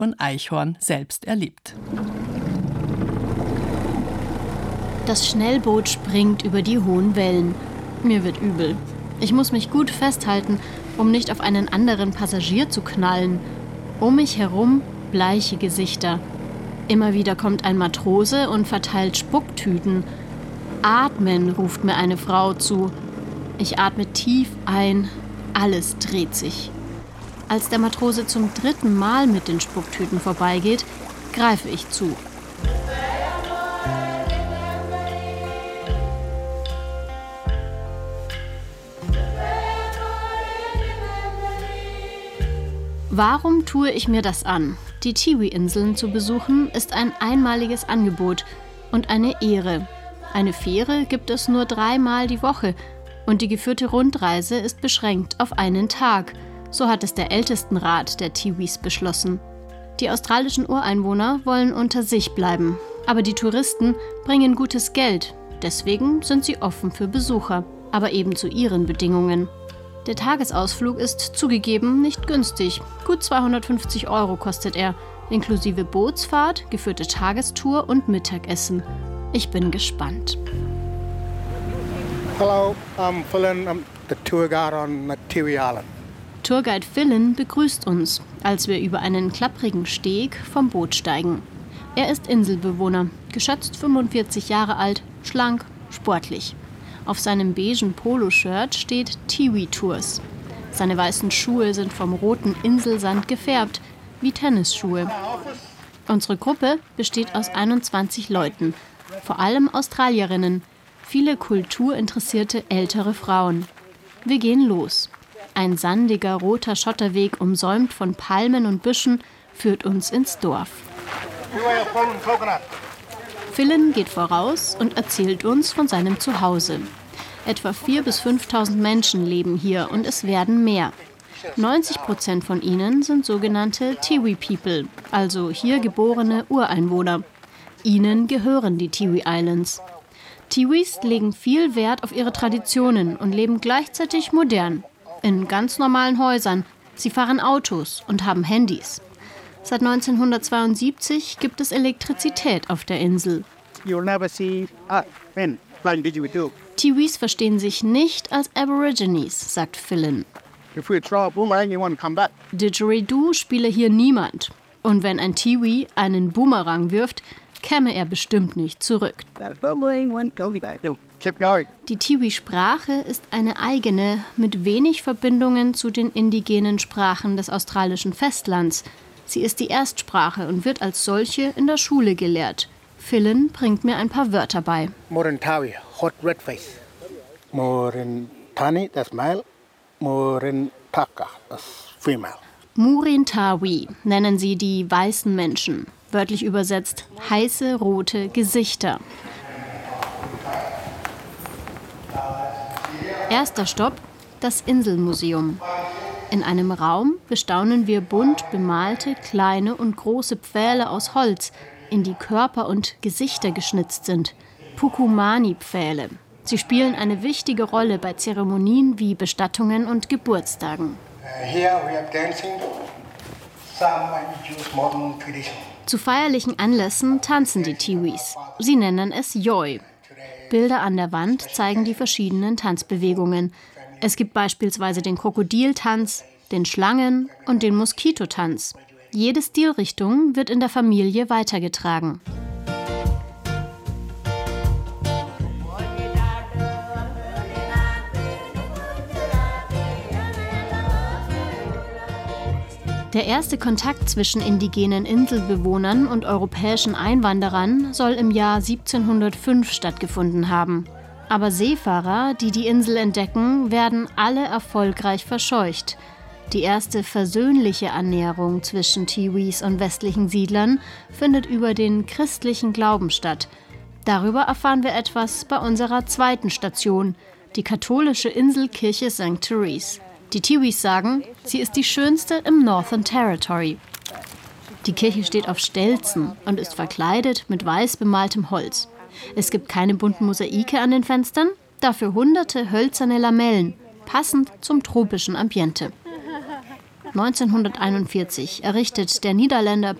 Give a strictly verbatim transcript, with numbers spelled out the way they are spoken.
und Eichhorn selbst erlebt. Das Schnellboot springt über die hohen Wellen. Mir wird übel. Ich muss mich gut festhalten, um nicht auf einen anderen Passagier zu knallen. Um mich herum bleiche Gesichter. Immer wieder kommt ein Matrose und verteilt Spucktüten. Atmen, ruft mir eine Frau zu. Ich atme tief ein. Alles dreht sich. Als der Matrose zum dritten Mal mit den Spucktüten vorbeigeht, greife ich zu. Warum tue ich mir das an? Die Tiwi-Inseln zu besuchen ist ein einmaliges Angebot und eine Ehre. Eine Fähre gibt es nur dreimal die Woche und die geführte Rundreise ist beschränkt auf einen Tag. So hat es der Ältestenrat der Tiwis beschlossen. Die australischen Ureinwohner wollen unter sich bleiben, aber die Touristen bringen gutes Geld. Deswegen sind sie offen für Besucher, aber eben zu ihren Bedingungen. Der Tagesausflug ist zugegeben nicht günstig. Gut zweihundertfünfzig Euro kostet er, inklusive Bootsfahrt, geführte Tagestour und Mittagessen. Ich bin gespannt. Hello, I'm Philin, I'm the tour guide on Tiwi Island. Tourguide Philin begrüßt uns, als wir über einen klapprigen Steg vom Boot steigen. Er ist Inselbewohner, geschätzt fünfundvierzig Jahre alt, schlank, sportlich. Auf seinem beigen Poloshirt steht Tiwi Tours. Seine weißen Schuhe sind vom roten Inselsand gefärbt, wie Tennisschuhe. Unsere Gruppe besteht aus einundzwanzig Leuten, vor allem Australierinnen, viele kulturinteressierte ältere Frauen. Wir gehen los. Ein sandiger, roter Schotterweg, umsäumt von Palmen und Büschen, führt uns ins Dorf. Philin geht voraus und erzählt uns von seinem Zuhause. Etwa viertausend bis fünftausend Menschen leben hier und es werden mehr. neunzig Prozent von ihnen sind sogenannte Tiwi People, also hier geborene Ureinwohner. Ihnen gehören die Tiwi Islands. Tiwis legen viel Wert auf ihre Traditionen und leben gleichzeitig modern. In ganz normalen Häusern. Sie fahren Autos und haben Handys. Seit neunzehnhundertzweiundsiebzig gibt es Elektrizität auf der Insel. Tiwis verstehen sich nicht als Aborigines, sagt Philin. Didgeridoo spiele hier niemand. Und wenn ein Tiwi einen Boomerang wirft, käme er bestimmt nicht zurück. Die Tiwi-Sprache ist eine eigene, mit wenig Verbindungen zu den indigenen Sprachen des australischen Festlands. Sie ist die Erstsprache und wird als solche in der Schule gelehrt. Philin bringt mir ein paar Wörter bei. Morintawi, hot red face. Morintani, das male. Morintaka, das female. Murintawi nennen sie die weißen Menschen. Wörtlich übersetzt heiße, rote Gesichter. Erster Stopp, das Inselmuseum. In einem Raum bestaunen wir bunt bemalte kleine und große Pfähle aus Holz, in die Körper und Gesichter geschnitzt sind. Pukumani-Pfähle. Sie spielen eine wichtige Rolle bei Zeremonien wie Bestattungen und Geburtstagen. Zu feierlichen Anlässen tanzen die Tiwis. Sie nennen es Yoi. Bilder an der Wand zeigen die verschiedenen Tanzbewegungen. Es gibt beispielsweise den Krokodiltanz, den Schlangen- und den Moskitotanz. Jede Stilrichtung wird in der Familie weitergetragen. Der erste Kontakt zwischen indigenen Inselbewohnern und europäischen Einwanderern soll im Jahr siebzehnhundertfünf stattgefunden haben. Aber Seefahrer, die die Insel entdecken, werden alle erfolgreich verscheucht. Die erste versöhnliche Annäherung zwischen Tiwis und westlichen Siedlern findet über den christlichen Glauben statt. Darüber erfahren wir etwas bei unserer zweiten Station, die katholische Inselkirche Sankt Therese. Die Tiwis sagen, sie ist die schönste im Northern Territory. Die Kirche steht auf Stelzen und ist verkleidet mit weiß bemaltem Holz. Es gibt keine bunten Mosaike an den Fenstern, dafür hunderte hölzerne Lamellen, passend zum tropischen Ambiente. neunzehnhunderteinundvierzig errichtet der Niederländer